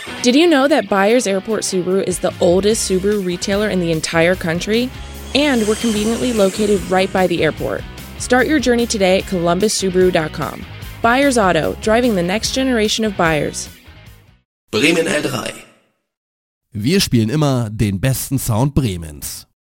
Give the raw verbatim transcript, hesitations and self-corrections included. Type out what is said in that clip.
Did you know that Byers Airport Subaru is the oldest Subaru retailer in the entire country? And we're conveniently located right by the airport. Start your journey today at columbus subaru dot com. Byers Auto, driving the next generation of buyers. Bremen L drei. Wir spielen immer den besten Sound Bremens.